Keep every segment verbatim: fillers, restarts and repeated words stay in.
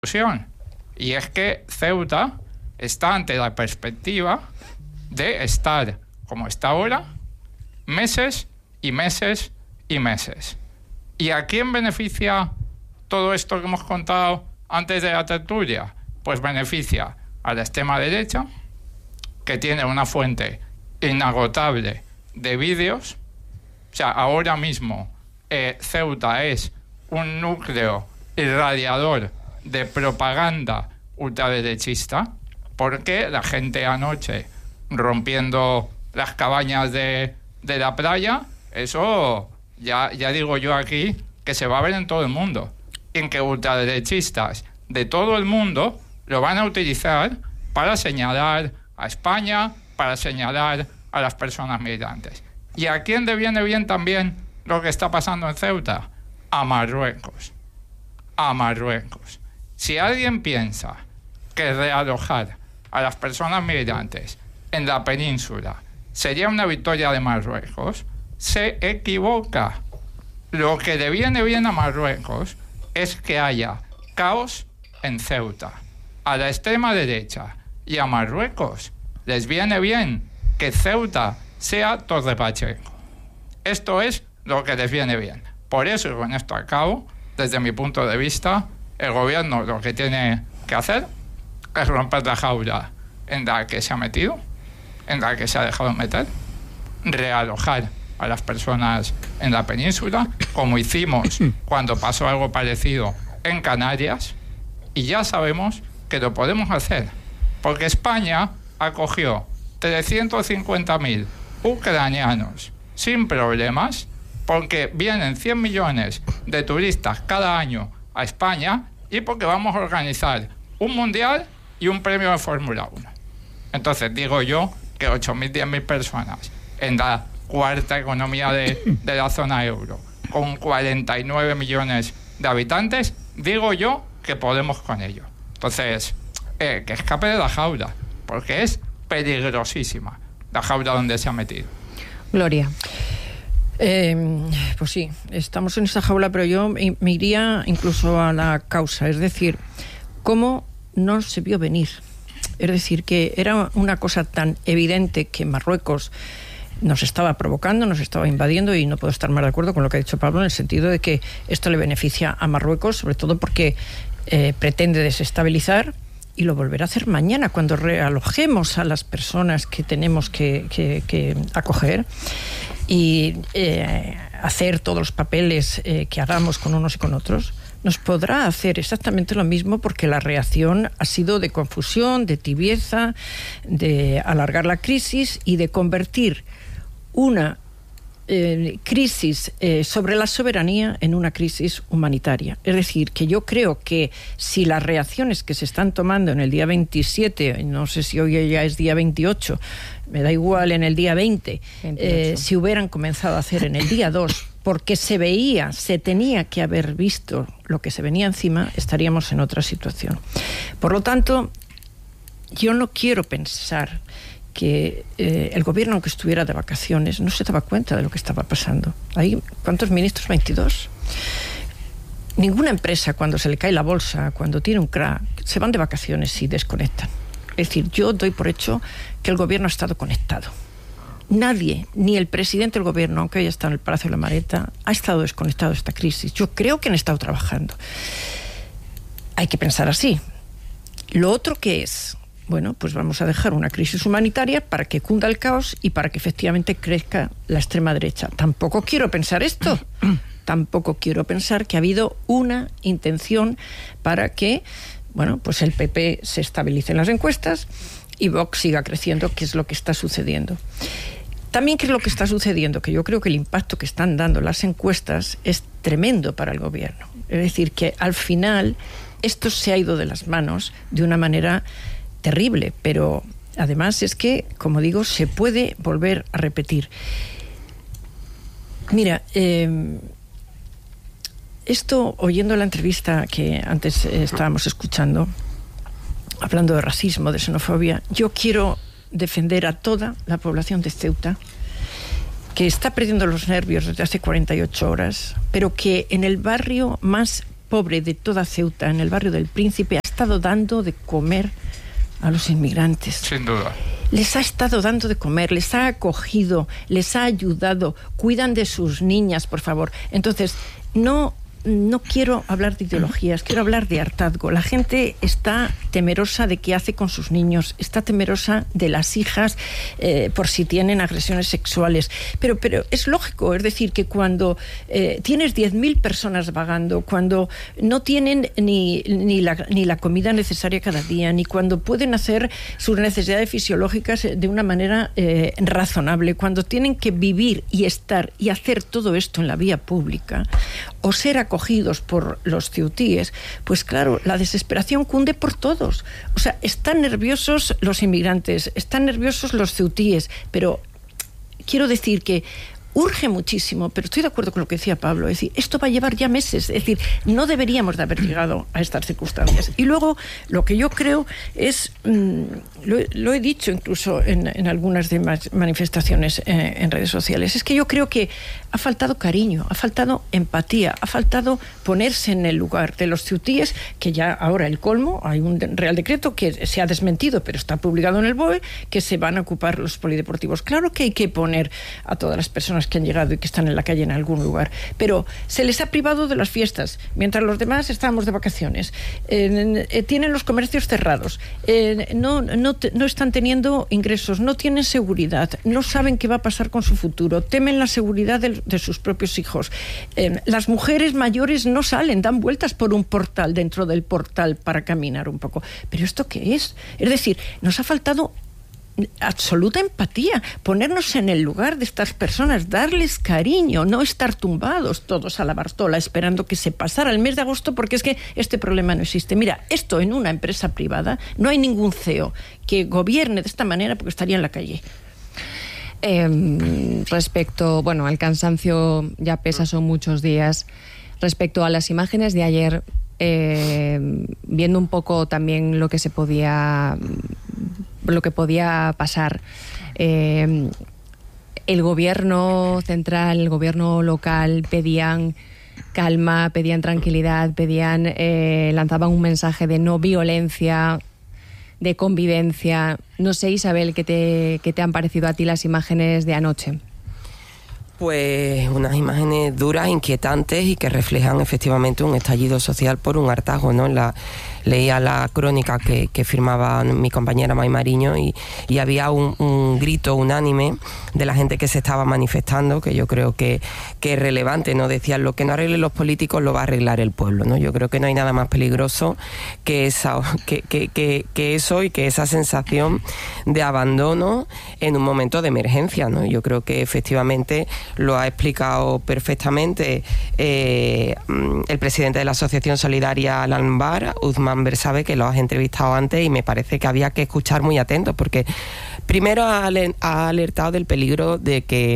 discusión. Y es que Ceuta está ante la perspectiva de estar, como está ahora, meses y meses y meses. ¿Y a quién beneficia todo esto que hemos contado antes de la tertulia? Pues beneficia a la extrema derecha, que tiene una fuente inagotable de vídeos. O sea, ahora mismo eh, Ceuta es un núcleo irradiador de propaganda ultraderechista, porque la gente anoche rompiendo las cabañas de, de la playa, eso ya, ya digo yo aquí que se va a ver en todo el mundo, en que ultraderechistas de todo el mundo lo van a utilizar para señalar a España, para señalar a las personas migrantes. ¿Y a quién le viene bien también lo que está pasando en Ceuta? A Marruecos. A Marruecos. Si alguien piensa que realojar a las personas migrantes en la península sería una victoria de Marruecos, se equivoca. Lo que le viene bien a Marruecos es que haya caos en Ceuta. A la extrema derecha y a Marruecos les viene bien que Ceuta sea Torre Pacheco. Esto es lo que les viene bien. Por eso, y con esto acabo, desde mi punto de vista, el gobierno lo que tiene que hacer es romper la jaula en la que se ha metido, en la que se ha dejado meter, realojar a las personas en la península, como hicimos cuando pasó algo parecido en Canarias, y ya sabemos que lo podemos hacer, porque España acogió trescientos cincuenta mil ucranianos sin problemas, porque vienen cien millones de turistas cada año a España y porque vamos a organizar un mundial y un premio de Fórmula uno. Entonces digo yo que ocho mil, diez mil personas en la cuarta economía de, de la zona euro, con cuarenta y nueve millones de habitantes, digo yo que podemos con ello. Entonces, eh, que escape de la jaula, porque es peligrosísima la jaula donde se ha metido. Gloria. Eh, pues sí, estamos en esa jaula, pero yo me iría incluso a la causa, es decir, ¿cómo no se vio venir? Es decir, que era una cosa tan evidente que Marruecos nos estaba provocando, nos estaba invadiendo, y no puedo estar más de acuerdo con lo que ha dicho Pablo, en el sentido de que esto le beneficia a Marruecos, sobre todo porque eh, pretende desestabilizar, y lo volverá a hacer mañana cuando realojemos a las personas que tenemos que, que, que acoger, y eh, hacer todos los papeles eh, que hagamos con unos y con otros. Nos podrá hacer exactamente lo mismo, porque la reacción ha sido de confusión, de tibieza, de alargar la crisis y de convertir una eh, crisis eh, sobre la soberanía en una crisis humanitaria. Es decir, que yo creo que si las reacciones que se están tomando en el día veintisiete, no sé si hoy ya es día veintiocho, me da igual, en el día veinte, eh, si hubieran comenzado a hacer en el día dos, porque se veía, se tenía que haber visto lo que se venía encima, estaríamos en otra situación. Por lo tanto, yo no quiero pensar que eh, el gobierno, aunque estuviera de vacaciones, no se daba cuenta de lo que estaba pasando. ¿Hay cuántos ministros? veintidós. Ninguna empresa, cuando se le cae la bolsa, cuando tiene un crack, se van de vacaciones y desconectan. Es decir, yo doy por hecho que el gobierno ha estado conectado. Nadie, ni el presidente del gobierno, aunque haya estado en el Palacio de la Mareta, ha estado desconectado de esta crisis. Yo creo que han estado trabajando. Hay que pensar así. Lo otro que es, bueno, pues vamos a dejar una crisis humanitaria para que cunda el caos y para que efectivamente crezca la extrema derecha. Tampoco quiero pensar esto. Tampoco quiero pensar que ha habido una intención para que, bueno, pues el P P se estabilice en las encuestas y Vox siga creciendo, que es lo que está sucediendo. También, ¿qué es lo que está sucediendo? Que yo creo que el impacto que están dando las encuestas es tremendo para el gobierno. Es decir, que al final esto se ha ido de las manos de una manera terrible, pero además es que, como digo, se puede volver a repetir. Mira, eh, esto, oyendo la entrevista que antes eh, estábamos escuchando, hablando de racismo, de xenofobia, yo quiero defender a toda la población de Ceuta, que está perdiendo los nervios desde hace cuarenta y ocho horas, pero que en el barrio más pobre de toda Ceuta, en el barrio del Príncipe, ha estado dando de comer a los inmigrantes. Sin duda. Les ha estado dando de comer, les ha acogido, les ha ayudado, cuidan de sus niñas, por favor. Entonces, no... No quiero hablar de ideologías, quiero hablar de hartazgo. La gente está temerosa de qué hace con sus niños, está temerosa de las hijas eh, por si tienen agresiones sexuales. Pero, pero es lógico, es decir, que cuando eh, tienes diez mil personas vagando, cuando no tienen ni, ni, la, ni la comida necesaria cada día, ni cuando pueden hacer sus necesidades fisiológicas de una manera eh, razonable, cuando tienen que vivir y estar y hacer todo esto en la vía pública, o ser acogidos por los ceutíes, pues claro, la desesperación cunde por todos. O sea, están nerviosos los inmigrantes, están nerviosos los ceutíes, pero quiero decir que urge muchísimo, pero estoy de acuerdo con lo que decía Pablo, es decir, esto va a llevar ya meses, es decir, no deberíamos de haber llegado a estas circunstancias. Y luego, lo que yo creo es, mmm, lo, lo he dicho incluso en, en algunas de las manifestaciones eh, en redes sociales, es que yo creo que ha faltado cariño, ha faltado empatía, ha faltado ponerse en el lugar de los ceutíes, que ya ahora el colmo, hay un real decreto que se ha desmentido, pero está publicado en el B O E, que se van a ocupar los polideportivos. Claro que hay que poner a todas las personas que han llegado y que están en la calle en algún lugar, pero se les ha privado de las fiestas, mientras los demás estábamos de vacaciones. Eh, eh, tienen los comercios cerrados, eh, no, no, te, no están teniendo ingresos, no tienen seguridad, no saben qué va a pasar con su futuro, temen la seguridad de, de sus propios hijos. Eh, las mujeres mayores no salen, dan vueltas por un portal dentro del portal para caminar un poco. ¿Pero esto qué es? Es decir, nos ha faltado absoluta empatía, ponernos en el lugar de estas personas, darles cariño, no estar tumbados todos a la Bartola esperando que se pasara el mes de agosto, porque es que este problema no existe. Mira, esto en una empresa privada, no hay ningún C E O que gobierne de esta manera porque estaría en la calle. Eh, respecto, bueno, al cansancio ya pesa, son muchos días. Respecto a las imágenes de ayer, eh, viendo un poco también lo que se podía... lo que podía pasar. Eh, el gobierno central, el gobierno local pedían calma, pedían tranquilidad, pedían, eh, lanzaban un mensaje de no violencia, de convivencia. No sé, Isabel, ¿qué te, qué te han parecido a ti las imágenes de anoche? Pues unas imágenes duras, inquietantes y que reflejan efectivamente un estallido social por un hartazgo, ¿no? La, leía la crónica que, que firmaba mi compañera May Mariño y, y había un, un grito unánime de la gente que se estaba manifestando, que yo creo que, que es relevante, ¿no? Decían, lo que no arreglen los políticos lo va a arreglar el pueblo, ¿no? Yo creo que no hay nada más peligroso que, esa, que, que, que, que eso y que esa sensación de abandono en un momento de emergencia, ¿no? Yo creo que efectivamente lo ha explicado perfectamente eh, el presidente de la Asociación Solidaria Al-Anbar, Uzman Bersabe, que lo has entrevistado antes, y me parece que había que escuchar muy atentos, porque primero ha alertado del peligro de que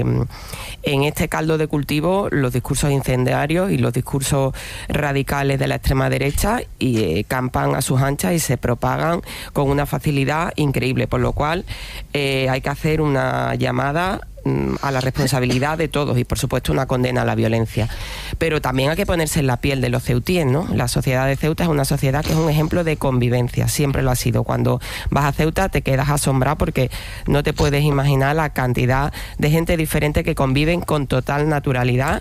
en este caldo de cultivo los discursos incendiarios y los discursos radicales de la extrema derecha y, eh, campan a sus anchas y se propagan con una facilidad increíble, por lo cual eh, hay que hacer una llamada a la responsabilidad de todos y por supuesto una condena a la violencia, pero también hay que ponerse en la piel de los ceutíes, ¿no? La sociedad de Ceuta es una sociedad que es un ejemplo de convivencia, siempre lo ha sido. Cuando vas a Ceuta te quedas asombrado porque no te puedes imaginar la cantidad de gente diferente que conviven con total naturalidad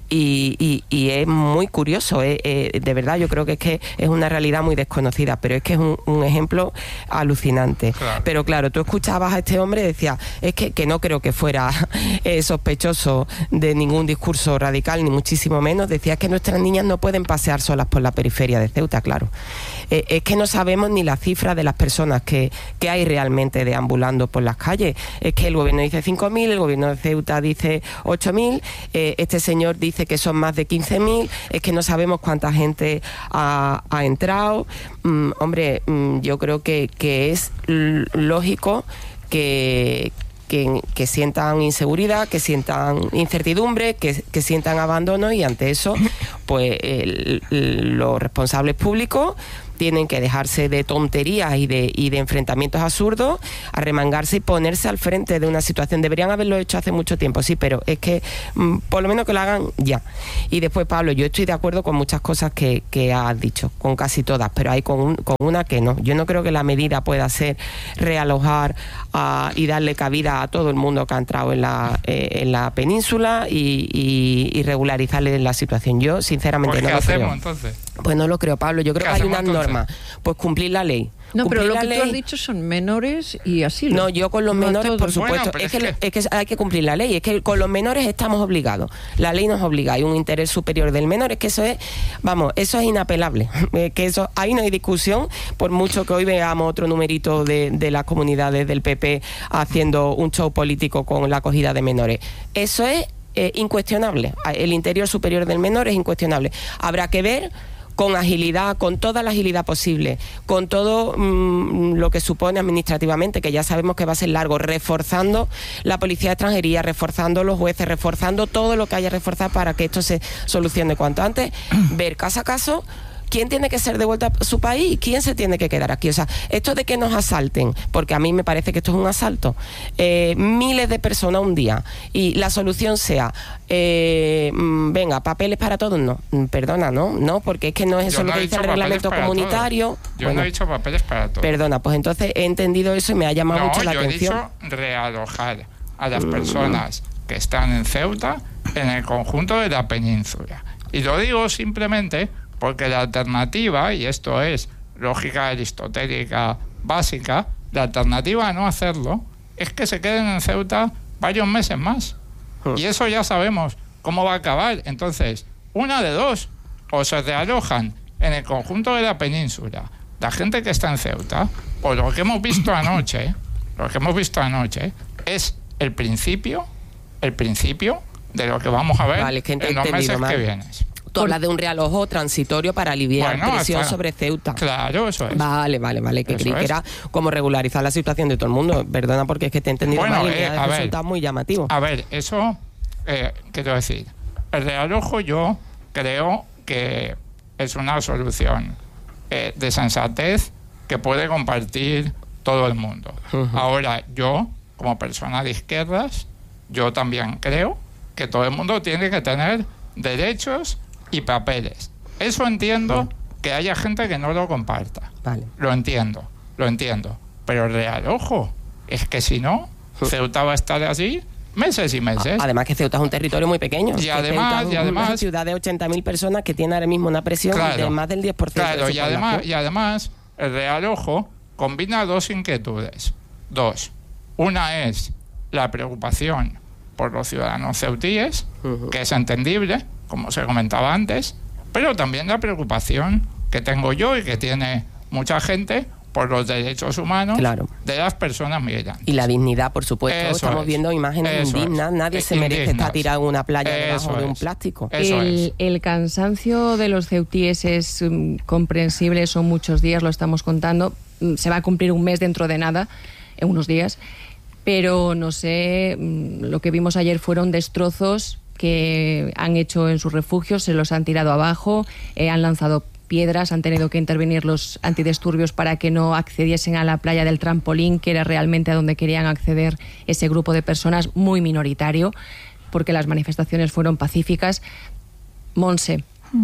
y, y, y es muy curioso, eh, eh, de verdad yo creo que es que es una realidad muy desconocida, pero es que es un, un ejemplo alucinante. Claro. Pero claro, tú escuchabas a este hombre y decías, es que, que no creo que fuera eh, sospechoso de ningún discurso radical, ni muchísimo menos. Decía que nuestras niñas no pueden pasear solas por la periferia de Ceuta, claro. Eh, es que no sabemos ni la cifra de las personas que, que hay realmente deambulando por las calles. Es que el gobierno dice cinco mil, el gobierno de Ceuta dice ocho mil, eh, este señor dice que son más de quince mil, es que no sabemos cuánta gente ha, ha entrado. Mm, hombre, mm, yo creo que, que es lógico que... Que, que sientan inseguridad, que sientan incertidumbre, que, que sientan abandono, y ante eso, pues el, el, los responsables públicos tienen que dejarse de tonterías y de, y de enfrentamientos absurdos, arremangarse y ponerse al frente de una situación. Deberían haberlo hecho hace mucho tiempo, sí, pero es que mmm, por lo menos que lo hagan ya. Y después, Pablo, yo estoy de acuerdo con muchas cosas que, que has dicho, con casi todas, pero hay con, un, con una que no. Yo no creo que la medida pueda ser realojar uh, y darle cabida a todo el mundo que ha entrado en la, eh, en la península y, y, y regularizarle la situación. Yo, sinceramente, no ¿qué lo hacemos, creo. Entonces? Pues no lo creo, Pablo. Yo creo que hay unas normas. Pues cumplir la ley. No, pero lo que ley. tú has dicho son menores y así. No, yo con los no menores, por supuesto, bueno, es, es, que, que... es que hay que cumplir la ley, es que con los menores estamos obligados, la ley nos obliga, hay un interés superior del menor, es que eso es, vamos, eso es inapelable, que eso, ahí no hay discusión, por mucho que hoy veamos otro numerito de, de las comunidades del P P haciendo un show político con la acogida de menores, eso es eh, incuestionable, el interior superior del menor es incuestionable, habrá que ver con agilidad, con toda la agilidad posible, con todo mmm, lo que supone administrativamente, que ya sabemos que va a ser largo, reforzando la policía de extranjería, reforzando los jueces, reforzando todo lo que haya que reforzar para que esto se solucione cuanto antes, ver caso a caso quién tiene que ser devuelto a su país, quién se tiene que quedar aquí. O sea, esto de que nos asalten, porque a mí me parece que esto es un asalto, eh, miles de personas un día, y la solución sea, eh, venga, papeles para todos, no, perdona, no, no, porque es que no es eso Yo lo no que he dice el dicho reglamento comunitario. Todos. Yo bueno, no he dicho papeles para todos. Perdona, pues entonces he entendido eso y me ha llamado no, mucho la yo atención. No, yo he dicho realojar a las personas que están en Ceuta en el conjunto de la península. Y lo digo simplemente porque la alternativa, y esto es lógica aristotélica básica, la alternativa a no hacerlo es que se queden en Ceuta varios meses más. Y eso ya sabemos cómo va a acabar. Entonces, una de dos, o se realojan en el conjunto de la península la gente que está en Ceuta, o lo que hemos visto anoche, lo que hemos visto anoche es el principio, el principio de lo que vamos a ver vale, que en los meses mal. que vienen. Tú hablas de un realojo transitorio para aliviar bueno, presión hasta, sobre Ceuta. Claro, eso es. Vale, vale, vale, que creí que era como regularizar la situación de todo el mundo. Perdona porque es que te he entendido bueno, mal y eh, me ha resultado muy llamativo. A ver, eso, eh, quiero decir, el realojo yo creo que es una solución eh, de sensatez que puede compartir todo el mundo. Uh-huh. Ahora, yo, como persona de izquierdas, yo también creo que todo el mundo tiene que tener derechos y papeles. Eso entiendo uh-huh. que haya gente que no lo comparta. Vale. Lo entiendo, lo entiendo. Pero el realojo, es que si no, uh-huh. Ceuta va a estar así meses y meses. Además que Ceuta es un territorio muy pequeño. Y además, Ceuta y es además, una ciudad de ochenta mil personas que tiene ahora mismo una presión claro, de más del diez por ciento. Claro, de su y además, y además el realojo combina dos inquietudes. Dos. Una es la preocupación por los ciudadanos ceutíes, uh-huh. que es entendible, como se comentaba antes, pero también la preocupación que tengo yo y que tiene mucha gente por los derechos humanos claro. de las personas migrantes. Y la dignidad, por supuesto. Eso Estamos es. viendo imágenes Eso indignas. es. Nadie se Indignas. merece estar tirado en una playa Eso debajo es. de un plástico. Eso el, es. el cansancio de los ceutíes es um, comprensible, son muchos días, lo estamos contando. Se va a cumplir un mes dentro de nada, en unos días. Pero, no sé, lo que vimos ayer fueron destrozos que han hecho en sus refugios, se los han tirado abajo, eh, han lanzado piedras, han tenido que intervenir los antidisturbios para que no accediesen a la playa del Trampolín, que era realmente a donde querían acceder ese grupo de personas, muy minoritario, porque las manifestaciones fueron pacíficas. Monse.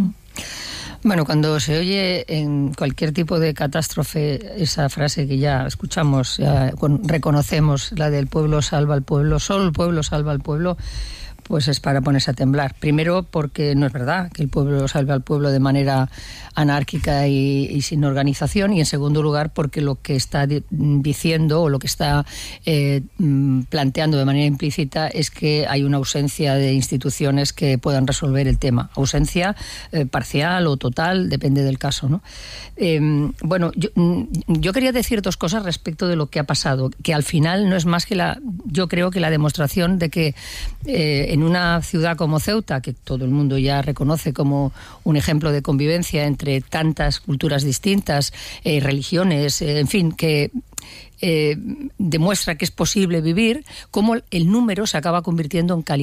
Bueno, cuando se oye en cualquier tipo de catástrofe esa frase que ya escuchamos, ya reconocemos, la del pueblo salva al pueblo, solo el pueblo salva al pueblo, pues es para ponerse a temblar. Primero porque no es verdad que el pueblo salve al pueblo de manera anárquica y, y sin organización, y en segundo lugar porque lo que está di- diciendo o lo que está eh, planteando de manera implícita es que hay una ausencia de instituciones que puedan resolver el tema. Ausencia eh, parcial o total, depende del caso, ¿no? Eh, bueno, yo, yo quería decir dos cosas respecto de lo que ha pasado, que al final no es más que la, yo creo que la demostración de que eh, en una ciudad como Ceuta, que todo el mundo ya reconoce como un ejemplo de convivencia entre tantas culturas distintas, eh, religiones, eh, en fin, que eh, demuestra que es posible vivir, cómo el número se acaba convirtiendo en calidad.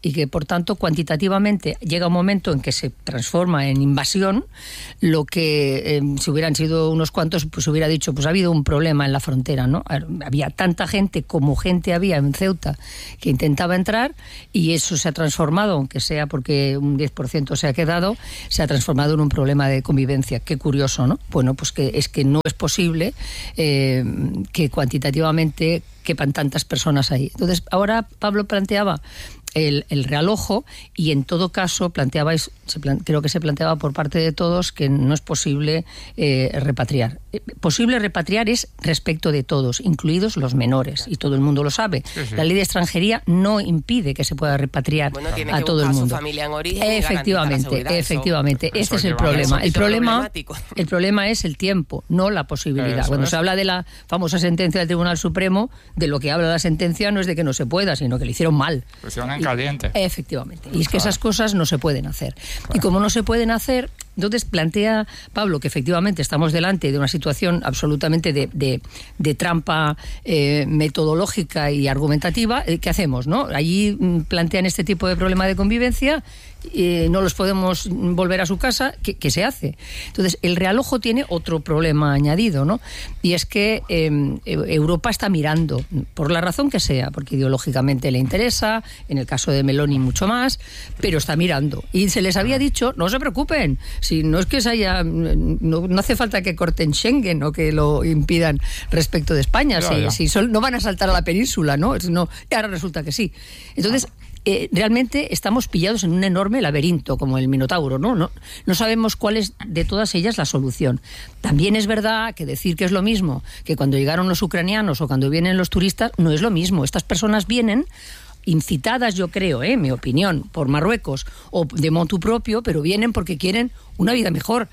y que por tanto cuantitativamente llega un momento en que se transforma en invasión, lo que eh, si hubieran sido unos cuantos, pues hubiera dicho, pues ha habido un problema en la frontera, ¿no? Había tanta gente como gente había en Ceuta que intentaba entrar, y eso se ha transformado, aunque sea porque un diez por ciento se ha quedado, se ha transformado en un problema de convivencia. Qué curioso, ¿no? Bueno, pues que es que no es posible eh, que cuantitativamente quepan tantas personas ahí. Entonces, ahora Pablo planteaba el, el realojo, y en todo caso planteabais, se plan, creo que se planteaba por parte de todos, que no es posible eh, repatriar. Eh, posible repatriar es respecto de todos, incluidos los menores, y todo el mundo lo sabe. Sí, sí. La ley de extranjería no impide que se pueda repatriar bueno, a todo el mundo. Su familia en origen efectivamente, efectivamente. Eso, este eso es el problema. El problema, el problema es el tiempo, no la posibilidad. Eso Cuando es. se habla de la famosa sentencia del Tribunal Supremo, de lo que habla la sentencia no es de que no se pueda, sino que le hicieron mal. Pues caliente. Efectivamente. Y es que esas cosas no se pueden hacer. Claro. Y como no se pueden hacer, entonces plantea Pablo que efectivamente estamos delante de una situación absolutamente de, de, de trampa eh, metodológica y argumentativa. ¿Qué hacemos, no? Allí plantean este tipo de problema de convivencia, eh, no los podemos volver a su casa. ¿Qué, qué se hace? Entonces, el realojo tiene otro problema añadido, ¿no? Y es que eh, Europa está mirando, por la razón que sea, porque ideológicamente le interesa, en el caso de Meloni mucho más, pero está mirando. Y se les había dicho, no se preocupen, si no es que se haya, no, no hace falta que corten Schengen o que lo impidan respecto de España, ya, si, ya. si son, no van a saltar a la península, ¿no? no y ahora resulta que sí. Entonces, Eh, realmente estamos pillados en un enorme laberinto, como el Minotauro, ¿no? No, no sabemos cuál es de todas ellas la solución. También es verdad que decir que es lo mismo que cuando llegaron los ucranianos o cuando vienen los turistas, no es lo mismo. Estas personas vienen incitadas, yo creo, eh, mi opinión, por Marruecos o de motu propio, pero vienen porque quieren una vida mejor.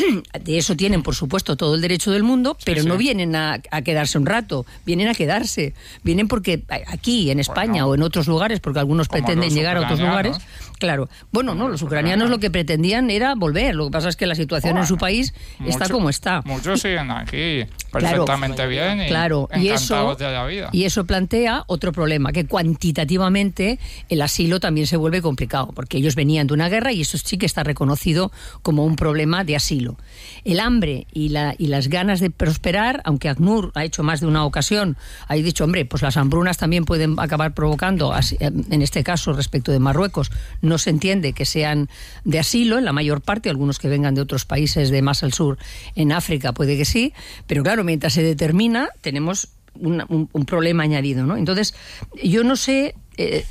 De eso tienen, por supuesto, todo el derecho del mundo, pero sí, sí. no vienen a, a quedarse un rato, vienen a quedarse. Vienen porque aquí, en España bueno, o en otros lugares, porque algunos pretenden llegar a otros lugares. Claro. Bueno, no, los ucranianos lo que pretendían era volver. Lo que pasa es que la situación bueno, en su país mucho, está como está. Muchos siguen aquí perfectamente claro, bien y claro, encantados y eso, de la vida. Y eso plantea otro problema, que cuantitativamente el asilo también se vuelve complicado, porque ellos venían de una guerra y eso sí que está reconocido como un problema de asilo. El hambre y, la, y las ganas de prosperar, aunque ACNUR ha hecho más de una ocasión, ha dicho, hombre, pues las hambrunas también pueden acabar provocando, en este caso respecto de Marruecos, no se entiende que sean de asilo, en la mayor parte, algunos que vengan de otros países de más al sur, en África puede que sí, pero claro, mientras se determina, tenemos un, un, un problema añadido, ¿no? Entonces, yo no sé... Eh,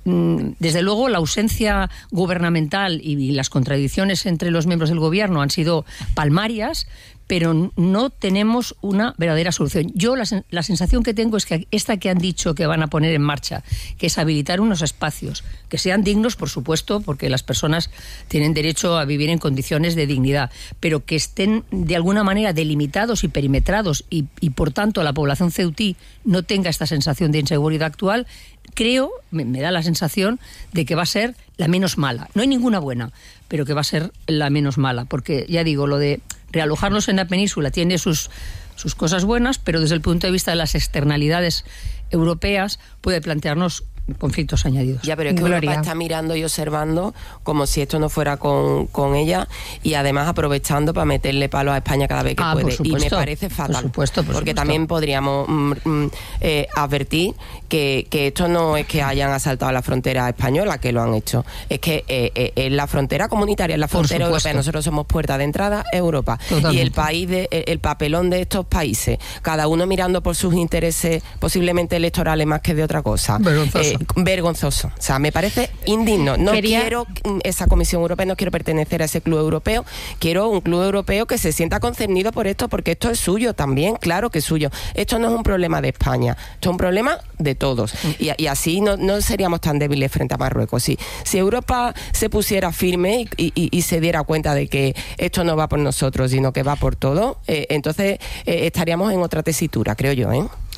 desde luego la ausencia gubernamental y las contradicciones entre los miembros del gobierno han sido palmarias, pero no tenemos una verdadera solución. Yo la, la sensación que tengo es que esta que han dicho que van a poner en marcha, que es habilitar unos espacios que sean dignos, por supuesto, porque las personas tienen derecho a vivir en condiciones de dignidad, pero que estén de alguna manera delimitados y perimetrados y, y por tanto la población ceutí no tenga esta sensación de inseguridad actual, creo, me, me da la sensación de que va a ser la menos mala. No hay ninguna buena, pero que va a ser la menos mala, porque ya digo, lo de realojarnos en la península tiene sus, sus cosas buenas, pero desde el punto de vista de las externalidades europeas puede plantearnos conflictos añadidos. Ya, pero es que Gloria. Europa está mirando y observando como si esto no fuera con, con ella y además aprovechando para meterle palos a España cada vez que ah, puede. Y me parece fatal. Por supuesto, por porque supuesto. También podríamos mm, mm, eh, advertir que, que esto no es que hayan asaltado la frontera española, que lo han hecho. Es que eh, eh, es la frontera comunitaria, es la frontera europea. Nosotros somos puerta de entrada a Europa. Totalmente. Y el país de, el papelón de estos países, cada uno mirando por sus intereses posiblemente electorales más que de otra cosa. Vergonzoso. Eh, vergonzoso. O sea, me parece indigno. No Quería... quiero esa Comisión Europea, no quiero pertenecer a ese club europeo. Quiero un club europeo que se sienta concernido por esto, porque esto es suyo también, claro que es suyo. Esto no es un problema de España, esto es un problema de todos. Y, y así no, no seríamos tan débiles frente a Marruecos. Si, si Europa se pusiera firme y, y, y se diera cuenta de que esto no va por nosotros, sino que va por todo, eh, entonces eh, estaríamos en otra tesitura, creo yo, ¿eh?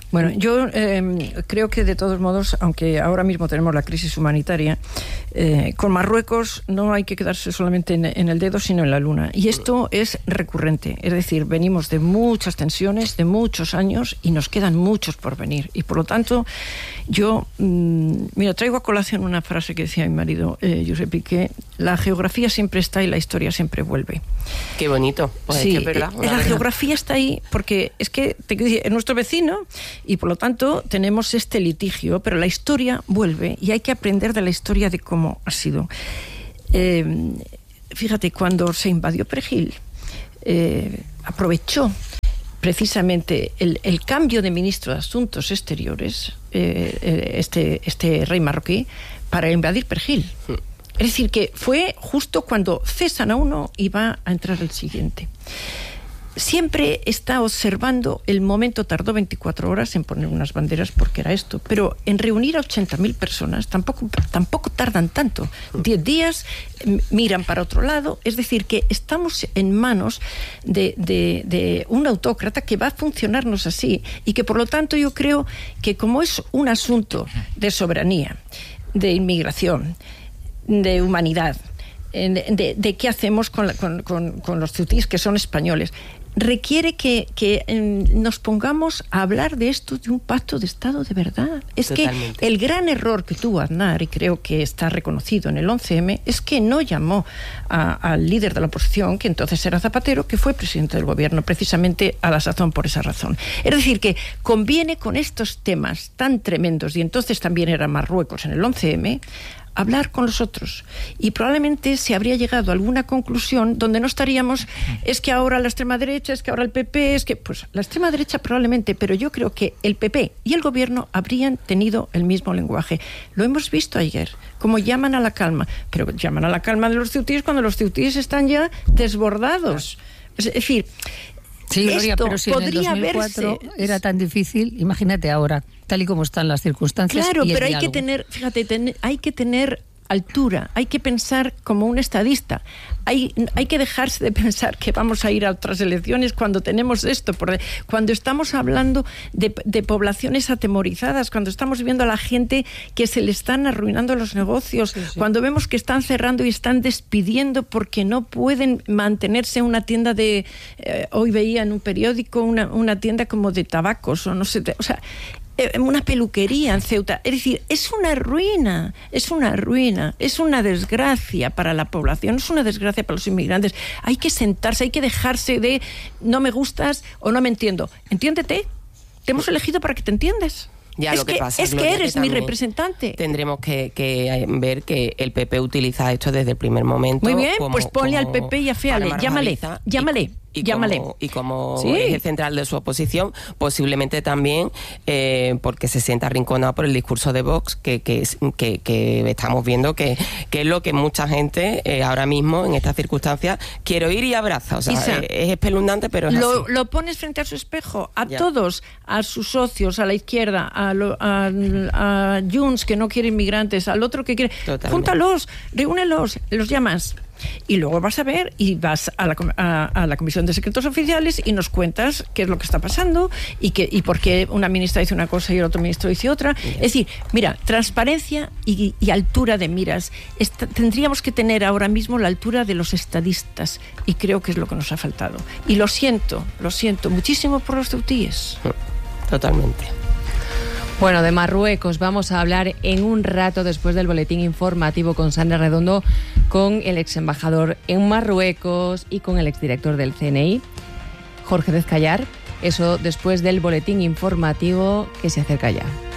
Bueno, yo eh, creo que de todos modos, aunque ahora mismo tenemos la crisis humanitaria, eh, con Marruecos no hay que quedarse solamente en, en el dedo, sino en la luna. Y esto es recurrente, es decir, venimos de muchas tensiones, de muchos años, y nos quedan muchos por venir. Y por lo tanto, yo, mmm, mira, traigo a colación una frase que decía mi marido, eh, Josep Piqué: la geografía siempre está y la historia siempre vuelve. Qué bonito. Pues sí, es que es verdad, la verdad. Geografía está ahí porque es que te, es nuestro vecino y por lo tanto tenemos este litigio, pero la historia vuelve y hay que aprender de la historia de cómo ha sido. Eh, fíjate, cuando se invadió Perejil, eh, aprovechó precisamente el, el cambio de ministro de Asuntos Exteriores, eh, este, este rey marroquí, para invadir Perejil. Es decir, que fue justo cuando cesan a uno y va a entrar el siguiente. Siempre está observando el momento, tardó veinticuatro horas en poner unas banderas porque era esto, pero en reunir a ochenta mil personas tampoco, tampoco tardan tanto. Diez días, miran para otro lado, es decir, que estamos en manos de, de, de un autócrata que va a funcionarnos así y que por lo tanto yo creo que como es un asunto de soberanía, de inmigración, de humanidad, de, de, de qué hacemos con, la, con, con, con los ceutíes que son españoles, requiere que, que eh, nos pongamos a hablar de esto, de un pacto de Estado de verdad. Es Totalmente. Que el gran error que tuvo Aznar, y creo que está reconocido en el once eme, es que no llamó a, al líder de la oposición, que entonces era Zapatero, que fue presidente del gobierno, precisamente a la sazón por esa razón. Es decir, que conviene con estos temas tan tremendos, y entonces también era Marruecos en el once eme, hablar con los otros, y probablemente se habría llegado a alguna conclusión donde no estaríamos, es que ahora la extrema derecha, es que ahora el P P, es que, pues la extrema derecha probablemente, pero yo creo que el P P y el gobierno habrían tenido el mismo lenguaje. Lo hemos visto ayer, como llaman a la calma, pero llaman a la calma de los ceutíes cuando los ceutíes están ya desbordados. Es decir, sí, Gloria, esto pero si en el dos mil cuatro verse... era tan difícil, imagínate ahora, tal y como están las circunstancias. Claro, y el pero hay diálogo. que tener, fíjate, ten, hay que tener altura, hay que pensar como un estadista. Hay, hay que dejarse de pensar que vamos a ir a otras elecciones cuando tenemos esto, porque cuando estamos hablando de, de poblaciones atemorizadas, cuando estamos viendo a la gente que se le están arruinando los negocios, sí, sí. cuando vemos que están cerrando y están despidiendo porque no pueden mantenerse una tienda de... Eh, hoy veía en un periódico una, una tienda como de tabacos o no sé, de, o sea... una peluquería en Ceuta. Es decir, es una ruina, es una ruina, es una desgracia para la población, es una desgracia para los inmigrantes. Hay que sentarse, hay que dejarse de no me gustas o no me entiendo. Entiéndete, te hemos elegido para que te entiendas. Ya, es lo que, que pasa, es Gloria, que eres que mi representante. Tendremos que, que ver que el P P utiliza esto desde el primer momento. Muy bien, como, pues ponle como al P P y aféale, llámale, llámale. Y Llámale. como, y como sí. eje central de su oposición, posiblemente también eh, porque se sienta arrinconado por el discurso de Vox, que, que, que, que estamos viendo que, que es lo que mucha gente eh, ahora mismo, en estas circunstancias, quiere oír y abraza. O sea, Isa, es, es espeluznante, pero es lo, así. Lo pones frente a su espejo, a ya. todos, a sus socios, a la izquierda, a, lo, a, a Junts, que no quiere inmigrantes, al otro que quiere... Totalmente. Júntalos, reúnelos, los llamas. Y luego vas a ver y vas a la, a, a la Comisión de Secretos Oficiales y nos cuentas qué es lo que está pasando y, que, y por qué una ministra dice una cosa y el otro ministro dice otra. Yeah. Es decir, mira, transparencia y, y altura de miras. Esta, tendríamos que tener ahora mismo la altura de los estadistas y creo que es lo que nos ha faltado. Y lo siento, lo siento muchísimo por los ceutíes. Totalmente. Bueno, de Marruecos vamos a hablar en un rato después del boletín informativo con Sandra Redondo, con el ex embajador en Marruecos y con el exdirector del C N I, Jorge Dezcayar. Eso después del boletín informativo que se acerca ya.